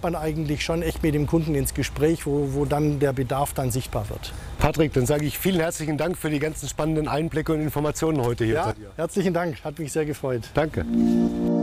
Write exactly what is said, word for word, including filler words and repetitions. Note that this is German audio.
man eigentlich schon echt mit dem Kunden ins Gespräch, wo, wo dann der Bedarf dann sichtbar wird. Patrick, dann sage ich vielen herzlichen Dank für die ganzen spannenden Einblicke und Informationen heute hier Ja, bei dir. herzlichen Dank, hat mich sehr gefreut. Danke.